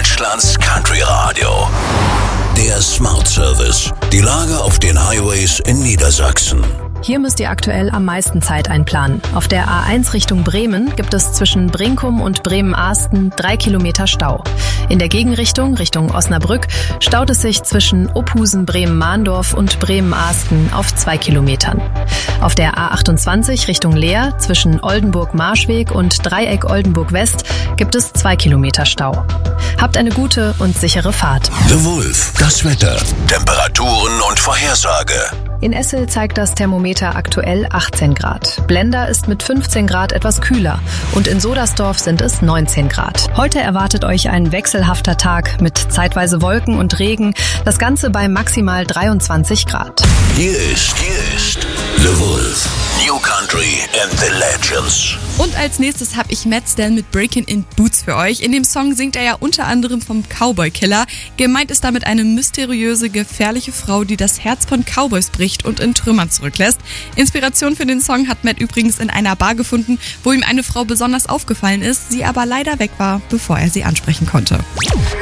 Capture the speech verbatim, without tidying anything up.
Deutschlands Country Radio. Der Smart Service. Die Lage auf den Highways in Niedersachsen. Hier müsst ihr aktuell am meisten Zeit einplanen. Auf der A eins Richtung Bremen gibt es zwischen Brinkum und Bremen-Ahsten drei Kilometer Stau. In der Gegenrichtung, Richtung Osnabrück, staut es sich zwischen Ophusen, Bremen-Mahndorf und Bremen-Ahsten auf zwei Kilometern. Auf der A achtundzwanzig Richtung Leer zwischen Oldenburg-Marschweg und Dreieck Oldenburg-West gibt es zwei Kilometer Stau. Habt eine gute und sichere Fahrt. The Wolf, das Wetter, Temperaturen und Vorhersage. In Essel zeigt das Thermometer aktuell achtzehn Grad. Blenda ist mit fünfzehn Grad etwas kühler und in Sodersdorf sind es neunzehn Grad. Heute erwartet euch ein wechselhafter Tag mit zeitweise Wolken und Regen, das Ganze bei maximal dreiundzwanzig Grad. Hier ist, hier ist The Wolf, New Country and the Legends. Und als nächstes habe ich Matt Stan mit Breaking in Boots für euch. In dem Song singt er ja unter anderem vom Cowboy-Killer. Gemeint ist damit eine mysteriöse, gefährliche Frau, die das Herz von Cowboys bricht und in Trümmern zurücklässt. Inspiration für den Song hat Matt übrigens in einer Bar gefunden, wo ihm eine Frau besonders aufgefallen ist, sie aber leider weg war, bevor er sie ansprechen konnte.